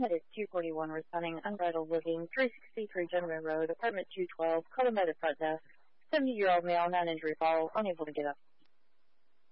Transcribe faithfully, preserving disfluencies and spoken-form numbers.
Medic two forty-one responding, unbridled living, three sixty-three Gentleman Road, apartment two twelve, calling by the front desk. seventy-year-old male, non-injury fall, unable to get up.